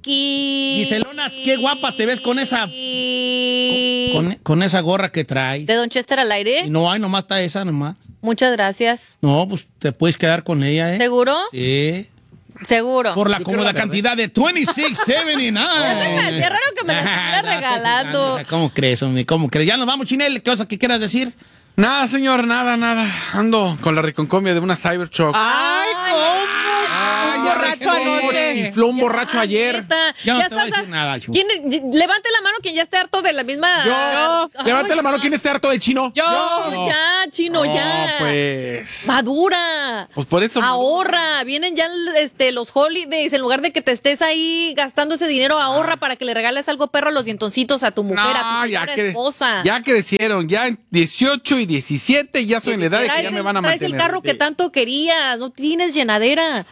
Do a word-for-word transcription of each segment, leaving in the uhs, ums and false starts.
Aquí. Giselona, qué guapa te ves con esa con, con esa gorra que traes. ¿De Don Chester al aire? Y no hay, nomás está esa, nomás. Muchas gracias. No, pues te puedes quedar con ella, ¿eh? ¿Seguro? Sí. Seguro. Por la cómoda cantidad de veintiséis setenta y nueve. Qué raro que me la estuviera regalando. ¿Cómo crees, hombre? ¿Cómo crees? Ya nos vamos, Chinel. ¿Qué cosa que quieras decir? Nada, señor, nada, nada. Ando con la reconcomia de una Cybertruck. ¡Ay, cómo! Ay, Un ya borracho recuerdo. anoche. Chifló un borracho ayer. Neta, Ya no ya te voy a estás decir nada, Chu. ¿Quién- levante la mano quien ya esté harto de la misma. Yo. Ay, Levante la mano, no. ¿quién esté harto del chino? Yo. No, ya, chino, No, ya. pues. Madura. Pues por eso. Ahorra, vienen ya este, los holidays, en lugar de que te estés ahí gastando ese dinero, ahorra para que le regales algo perro a los dientoncitos a tu mujer, a tu ya, señora cre- esposa. ya crecieron, ya en dieciocho y diecisiete ya soy en la edad de que Traes ya me el- van a traes mantener. el carro que tanto querías, no tienes llenadera.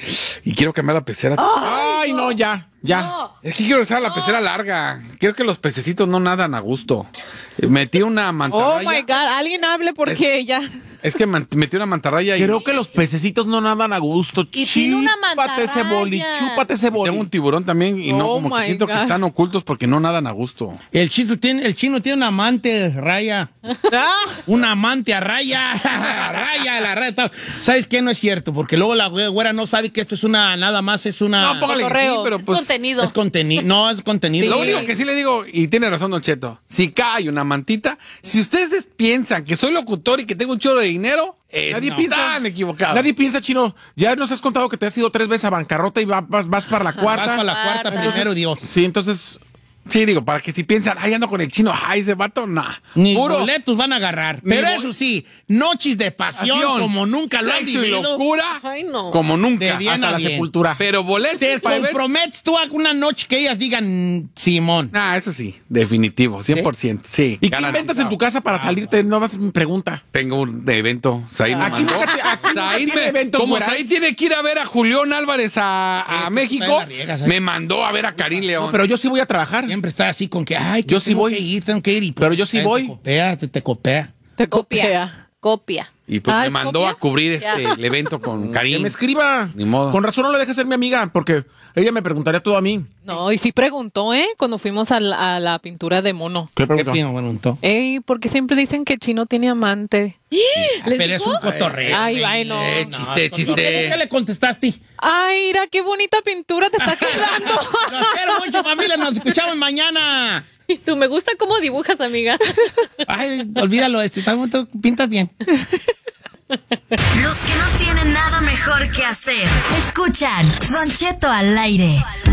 Y quiero cambiar la pecera. Ay, no, ya, ya. No. Es que quiero usar la pecera larga. Quiero que los pececitos no nadan a gusto. Metí una Oh mantarraya. my God, alguien hable porque ya. Es que man- metí una mantarraya y Creo que los pececitos no nadan a gusto. Y tiene una Chúpate ese boli, mantarraya. chúpate ese boli. tengo un tiburón también y no, Oh como que my siento que God. están ocultos porque no nadan a gusto. El chino tiene, el chino tiene un amante, Raya. Ah, Un amante a Raya. Raya, la Raya. ¿Sabes qué? No es cierto, porque luego la güera no sabe que esto es una, nada más es una... No, póngale que sí, cotorreo. pero Es pues... contenido. Es contenido. No, es contenido. Lo único que sí le digo, y tiene razón Don Cheto, si cae una mantita, si ustedes piensan que soy locutor y que tengo un chorro de dinero, Nadie están piensa, equivocados. Nadie piensa, chino. Ya nos has contado que te has ido tres veces a bancarrota y va- vas, vas para la Vas cuarta. para la cuarta Cuarta. primero, Dios. Sí, entonces. Sí, digo, para que si piensan, ay, ando con el chino, ay, ese vato, nah. Ni Puro boletos van a agarrar. Ni Pero bol- eso sí, noches de pasión, pasión, como nunca lo han sexo y vivido. locura, Ay, no. como nunca. De bien Hasta a la bien. sepultura. Pero boletos Te para ver- comprometes tú a una noche que ellas digan Simón. Ah, eso sí, definitivo, cien por ciento. Sí. ¿Y qué garantizado. inventas en tu casa para salirte? No vas mi pregunta. Tengo un evento. Said me Aquí mandó. nunca te- aquí nunca Said tiene me- eventos, como güera. Said tiene que ir a ver a Julián Álvarez a, a Sí, México, está en la riega, Said. me mandó a ver a Karim León. No, pero yo sí voy a trabajar. Siempre está así con que, ay, que Yo sí tengo voy. que ir, tengo que ir. Y pues, Pero yo sí te voy. copea, te, te copea. te Copia. copia. Copia. Y pues Ah, me ¿es mandó copia? a cubrir este Ya. el evento con Que Karim. me escriba. Ni modo. Con razón no le deja ser mi amiga, porque ella me preguntaría todo a mí. No, y sí preguntó, ¿eh? Cuando fuimos a la, a la pintura de mono. ¿Qué ¿Qué preguntó? pino, bueno, Ey, ¿por qué siempre dicen que Chino tiene amante? Pero es un cotorreo. Ay, baby. ay, no. Eh, chiste, ¿Y chiste. ¿Qué le contestaste? Ay, mira, qué bonita pintura te está quedando. Los quiero mucho, familia. Nos escuchamos mañana. Y tú, me gusta cómo dibujas, amiga. Ay, olvídalo. Este, tú pintas bien. Los que no tienen nada mejor que hacer, escuchan Don Cheto al aire.